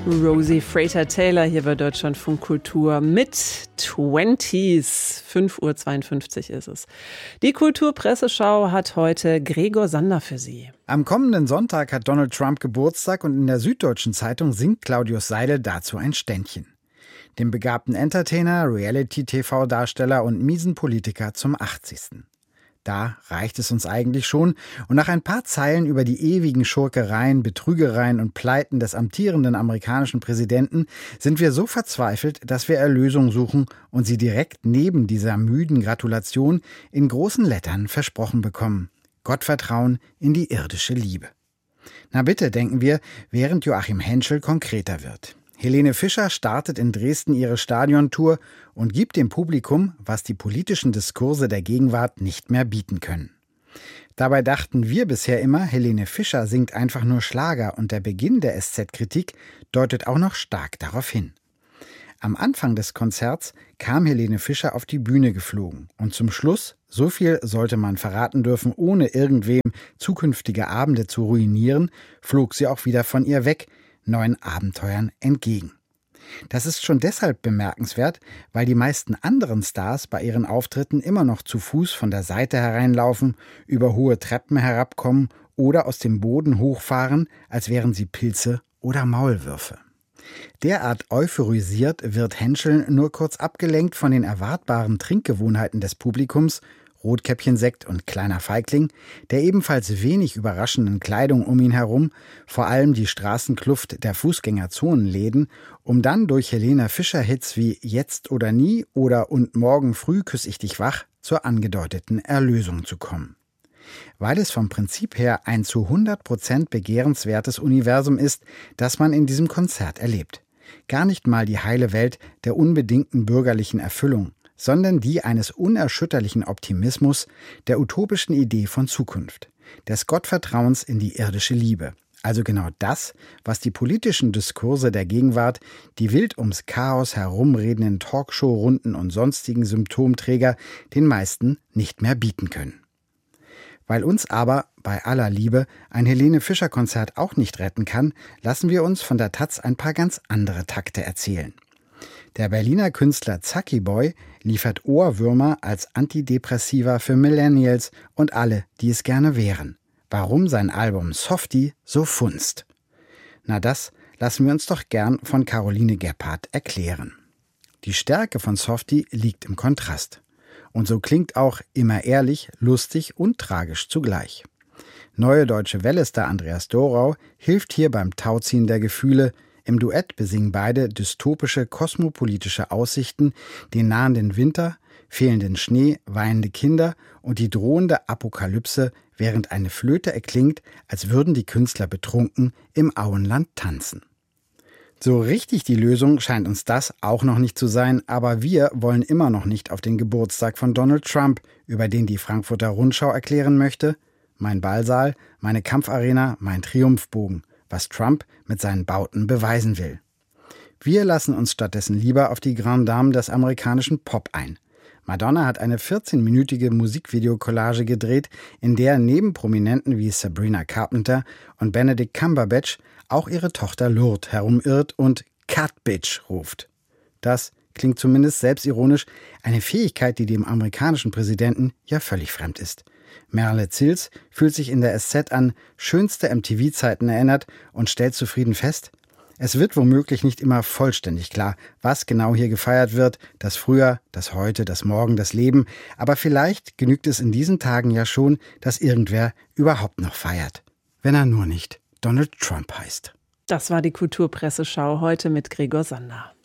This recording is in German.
Rosie Frater-Taylor hier bei Deutschlandfunk Kultur mit 20s. 5:52 Uhr ist es. Die Kulturpresseschau hat heute Gregor Sander für Sie. Am kommenden Sonntag hat Donald Trump Geburtstag und in der Süddeutschen Zeitung singt Claudius Seidel dazu ein Ständchen. Dem begabten Entertainer, Reality-TV-Darsteller und miesen Politiker zum 80. Da reicht es uns eigentlich schon und nach ein paar Zeilen über die ewigen Schurkereien, Betrügereien und Pleiten des amtierenden amerikanischen Präsidenten sind wir so verzweifelt, dass wir Erlösung suchen und sie direkt neben dieser müden Gratulation in großen Lettern versprochen bekommen. Gottvertrauen in die irdische Liebe. Na bitte, denken wir, während Joachim Henschel konkreter wird. Helene Fischer startet in Dresden ihre Stadiontour und gibt dem Publikum, was die politischen Diskurse der Gegenwart nicht mehr bieten können. Dabei dachten wir bisher immer, Helene Fischer singt einfach nur Schlager und der Beginn der SZ-Kritik deutet auch noch stark darauf hin. Am Anfang des Konzerts kam Helene Fischer auf die Bühne geflogen und zum Schluss, so viel sollte man verraten dürfen, ohne irgendwem zukünftige Abende zu ruinieren, flog sie auch wieder von ihr weg, neuen Abenteuern entgegen. Das ist schon deshalb bemerkenswert, weil die meisten anderen Stars bei ihren Auftritten immer noch zu Fuß von der Seite hereinlaufen, über hohe Treppen herabkommen oder aus dem Boden hochfahren, als wären sie Pilze oder Maulwürfe. Derart euphorisiert wird Henschel nur kurz abgelenkt von den erwartbaren Trinkgewohnheiten des Publikums, Rotkäppchensekt und kleiner Feigling, der ebenfalls wenig überraschenden Kleidung um ihn herum, vor allem die Straßenkluft der Fußgängerzonenläden, um dann durch Helene Fischer-Hits wie Jetzt oder Nie oder Und morgen früh küss ich dich wach zur angedeuteten Erlösung zu kommen. Weil es vom Prinzip her ein zu 100% begehrenswertes Universum ist, das man in diesem Konzert erlebt. Gar nicht mal die heile Welt der unbedingten bürgerlichen Erfüllung, sondern die eines unerschütterlichen Optimismus, der utopischen Idee von Zukunft, des Gottvertrauens in die irdische Liebe. Also genau das, was die politischen Diskurse der Gegenwart, die wild ums Chaos herumredenden Talkshow-Runden und sonstigen Symptomträger den meisten nicht mehr bieten können. Weil uns aber, bei aller Liebe, ein Helene-Fischer-Konzert auch nicht retten kann, lassen wir uns von der taz ein paar ganz andere Takte erzählen. Der Berliner Künstler Zacki Boy liefert Ohrwürmer als Antidepressiva für Millennials und alle, die es gerne wären. Warum sein Album Softie so funzt? Na, das lassen wir uns doch gern von Caroline Gebhardt erklären. Die Stärke von Softie liegt im Kontrast. Und so klingt auch immer ehrlich, lustig und tragisch zugleich. Neue Deutsche Welle-Star Andreas Dorau hilft hier beim Tauziehen der Gefühle. Im Duett besingen beide dystopische, kosmopolitische Aussichten, den nahenden Winter, fehlenden Schnee, weinende Kinder und die drohende Apokalypse, während eine Flöte erklingt, als würden die Künstler betrunken im Auenland tanzen. So richtig die Lösung scheint uns das auch noch nicht zu sein, aber wir wollen immer noch nicht auf den Geburtstag von Donald Trump, über den die Frankfurter Rundschau erklären möchte: Mein Ballsaal, meine Kampfarena, mein Triumphbogen, was Trump mit seinen Bauten beweisen will. Wir lassen uns stattdessen lieber auf die Grande Dame des amerikanischen Pop ein. Madonna hat eine 14-minütige Musikvideocollage gedreht, in der neben Prominenten wie Sabrina Carpenter und Benedict Cumberbatch auch ihre Tochter Lourdes herumirrt und „Cut, Bitch" ruft. Das klingt zumindest selbstironisch, eine Fähigkeit, die dem amerikanischen Präsidenten ja völlig fremd ist. Merle Zils fühlt sich in der SZ an schönste MTV-Zeiten erinnert und stellt zufrieden fest: Es wird womöglich nicht immer vollständig klar, was genau hier gefeiert wird, das Früher, das Heute, das Morgen, das Leben, aber vielleicht genügt es in diesen Tagen ja schon, dass irgendwer überhaupt noch feiert. Wenn er nur nicht Donald Trump heißt. Das war die Kulturpresseschau heute mit Gregor Sander.